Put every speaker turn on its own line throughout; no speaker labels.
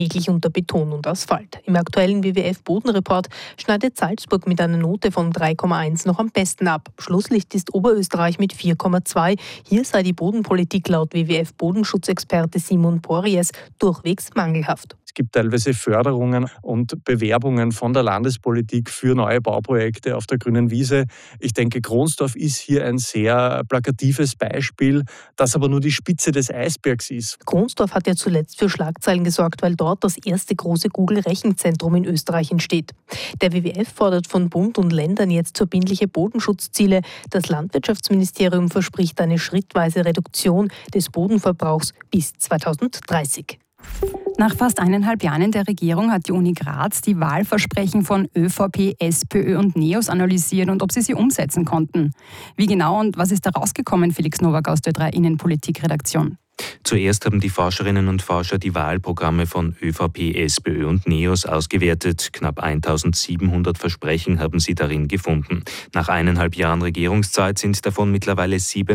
lediglich unter Beton und Asphalt. Im aktuellen WWF-Bodenreport schneidet Salzburg mit einer Note von 3,1 noch am besten ab. Schlusslicht ist Oberösterreich mit 4,2. Hier sei die Bodenpolitik laut WWF-Bodenschutzexperte Simon Porries durchwegs mangelhaft.
Es gibt teilweise Förderungen und Bewerbungen von der Landespolitik für neue Bauprojekte auf der grünen Wiese. Ich denke, Kronsdorf ist hier ein sehr plakatives Beispiel, das aber nur die Spitze des Eisbergs ist.
Kronsdorf hat ja zuletzt für Schlagzeilen gesorgt, weil dort das erste große Google-Rechenzentrum in Österreich entsteht. Der WWF fordert von Bund und Ländern jetzt verbindliche Bodenschutzziele. Das Landwirtschaftsministerium verspricht eine schrittweise Reduktion des Bodenverbrauchs bis 2030.
Nach fast 1,5 Jahren in der Regierung hat die Uni Graz die Wahlversprechen von ÖVP, SPÖ und NEOS analysiert und ob sie umsetzen konnten. Wie genau und was ist da rausgekommen, Felix Nowak aus der 3 Innenpolitik-Redaktion?
Zuerst haben die Forscherinnen und Forscher die Wahlprogramme von ÖVP, SPÖ und NEOS ausgewertet. Knapp 1700 Versprechen haben sie darin gefunden. Nach 1,5 Jahren Regierungszeit sind davon mittlerweile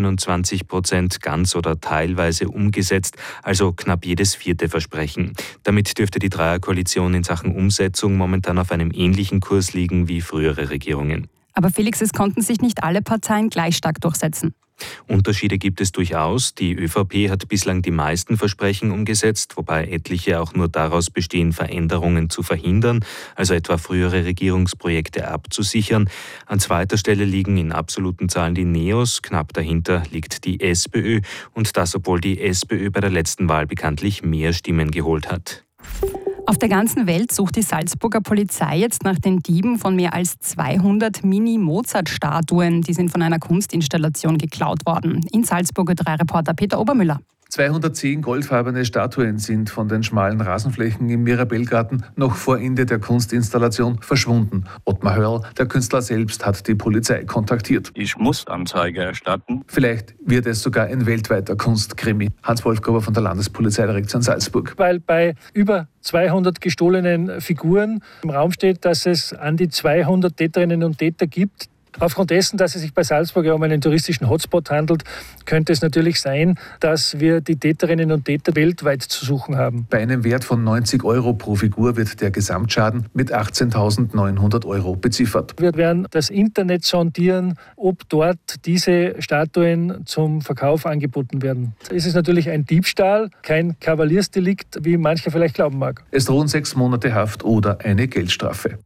27% ganz oder teilweise umgesetzt, also knapp jedes 4. Versprechen. Damit dürfte die Dreierkoalition in Sachen Umsetzung momentan auf einem ähnlichen Kurs liegen wie frühere Regierungen.
Aber Felix, es konnten sich nicht alle Parteien gleich stark durchsetzen.
Unterschiede gibt es durchaus. Die ÖVP hat bislang die meisten Versprechen umgesetzt, wobei etliche auch nur daraus bestehen, Veränderungen zu verhindern, also etwa frühere Regierungsprojekte abzusichern. An zweiter Stelle liegen in absoluten Zahlen die NEOS, knapp dahinter liegt die SPÖ und das, obwohl die SPÖ bei der letzten Wahl bekanntlich mehr Stimmen geholt hat.
Auf der ganzen Welt sucht die Salzburger Polizei jetzt nach den Dieben von mehr als 200 Mini-Mozart-Statuen. Die sind von einer Kunstinstallation geklaut worden. In Salzburg 3-Reporter Peter Obermüller.
210 goldfarbene Statuen sind von den schmalen Rasenflächen im Mirabellgarten noch vor Ende der Kunstinstallation verschwunden. Ottmar Hörl, der Künstler selbst, hat die Polizei kontaktiert.
Ich muss Anzeige erstatten.
Vielleicht wird es sogar ein weltweiter Kunstkrimi. Hans Wolfgruber von der Landespolizeidirektion Salzburg.
Weil bei über 200 gestohlenen Figuren im Raum steht, dass es an die 200 Täterinnen und Täter gibt. Aufgrund dessen, dass es sich bei Salzburg ja um einen touristischen Hotspot handelt, könnte es natürlich sein, dass wir die Täterinnen und Täter weltweit zu suchen haben.
Bei einem Wert von 90 € pro Figur wird der Gesamtschaden mit 18.900 € beziffert.
Wir werden das Internet sondieren, ob dort diese Statuen zum Verkauf angeboten werden. Es ist natürlich ein Diebstahl, kein Kavaliersdelikt, wie mancher vielleicht glauben mag.
Es drohen 6 Monate Haft oder eine Geldstrafe.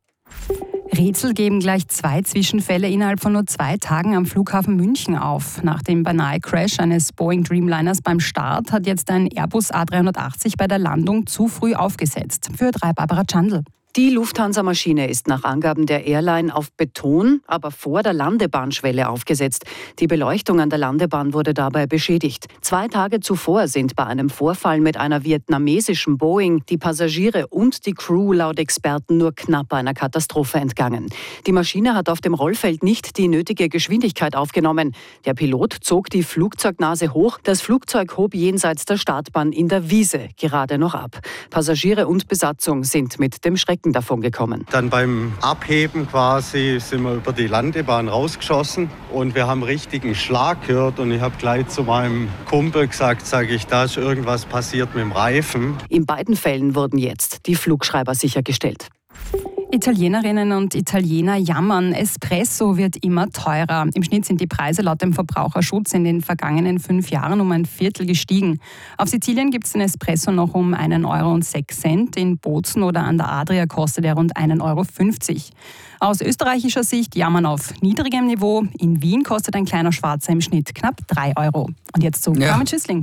Rätsel geben gleich 2 Zwischenfälle innerhalb von nur 2 Tagen am Flughafen München auf. Nach dem beinahe Crash eines Boeing Dreamliners beim Start hat jetzt ein Airbus A380 bei der Landung zu früh aufgesetzt. Für 3 Barbara Tschandl.
Die Lufthansa-Maschine ist nach Angaben der Airline auf Beton, aber vor der Landebahnschwelle aufgesetzt. Die Beleuchtung an der Landebahn wurde dabei beschädigt. 2 Tage zuvor sind bei einem Vorfall mit einer vietnamesischen Boeing die Passagiere und die Crew laut Experten nur knapp einer Katastrophe entgangen. Die Maschine hat auf dem Rollfeld nicht die nötige Geschwindigkeit aufgenommen. Der Pilot zog die Flugzeugnase hoch. Das Flugzeug hob jenseits der Startbahn in der Wiese gerade noch ab. Passagiere und Besatzung sind mit dem Schrecken davon gekommen.
Dann beim Abheben quasi sind wir über die Landebahn rausgeschossen und wir haben richtigen Schlag gehört und ich habe gleich zu meinem Kumpel gesagt, da ist irgendwas passiert mit dem Reifen.
In beiden Fällen wurden jetzt die Flugschreiber sichergestellt.
Italienerinnen und Italiener jammern, Espresso wird immer teurer. Im Schnitt sind die Preise laut dem Verbraucherschutz in den vergangenen 5 Jahren um ein Viertel gestiegen. Auf Sizilien gibt es den Espresso noch um 1,06 €. In Bozen oder an der Adria kostet er rund 1,50 €. Aus österreichischer Sicht jammern auf niedrigem Niveau. In Wien kostet ein kleiner Schwarzer im Schnitt knapp 3 €. Und jetzt zu Carmen Schüssling.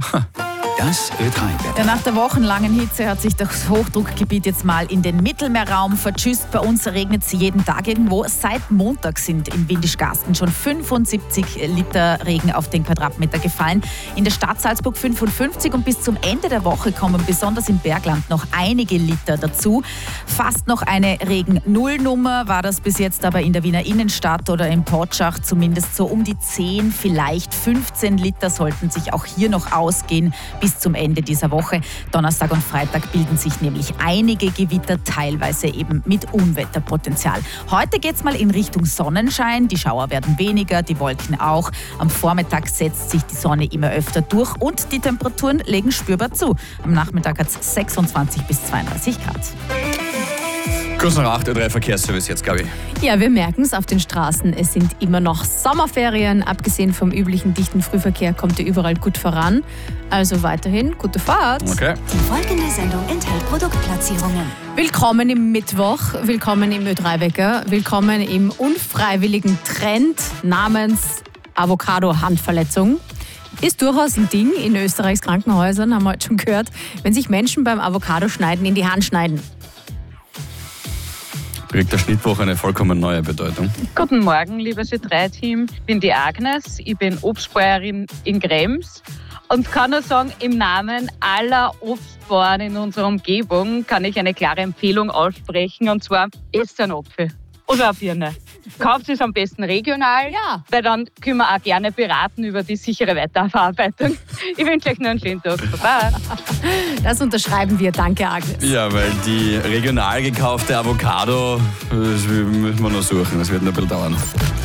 Das Ö3-Wetter.
Ja, nach der wochenlangen Hitze hat sich das Hochdruckgebiet jetzt mal in den Mittelmeerraum vertschüsst. Bei uns regnet es jeden Tag irgendwo. Seit Montag sind im Windischgarsten schon 75 Liter Regen auf den Quadratmeter gefallen. In der Stadt Salzburg 55 und bis zum Ende der Woche kommen besonders im Bergland noch einige Liter dazu. Fast noch eine Regen-Null-Nummer war das bis jetzt aber in der Wiener Innenstadt oder im Portschach zumindest so um die 10, vielleicht 15 Liter sollten sich auch hier noch ausgehen. Bis bis zum Ende dieser Woche. Donnerstag und Freitag bilden sich nämlich einige Gewitter, teilweise eben mit Unwetterpotenzial. Heute geht es mal in Richtung Sonnenschein. Die Schauer werden weniger, die Wolken auch. Am Vormittag setzt sich die Sonne immer öfter durch und die Temperaturen legen spürbar zu. Am Nachmittag hat es 26 bis 32 Grad.
Kurz nach 8 Uhr 3 Verkehrsservice jetzt, Gabi.
Ja, wir merken es auf den Straßen. Es sind immer noch Sommerferien. Abgesehen vom üblichen dichten Frühverkehr kommt ihr überall gut voran. Also weiterhin gute Fahrt.
Okay.
Die folgende Sendung enthält Produktplatzierungen.
Willkommen im Mittwoch, willkommen im Ö3-Wecker, willkommen im unfreiwilligen Trend namens Avocado-Handverletzung. Ist durchaus ein Ding in Österreichs Krankenhäusern, haben wir heute schon gehört, wenn sich Menschen beim Avocado-Schneiden in die Hand schneiden.
Kriegt der Schnittwoche eine vollkommen neue Bedeutung.
Guten Morgen, liebes Ö3-Team. Ich bin die Agnes, ich bin Obstbäuerin in Krems und kann nur sagen, im Namen aller Obstbauern in unserer Umgebung kann ich eine klare Empfehlung aussprechen, und zwar: esst einen Apfel oder eine Birne. Kauft es am besten regional, weil dann können wir auch gerne beraten über die sichere Weiterverarbeitung. Ich wünsche euch noch einen schönen Tag. Baba.
Das unterschreiben wir. Danke, Agnes.
Ja, weil die regional gekaufte Avocado, das müssen wir noch suchen. Das wird noch ein bisschen dauern.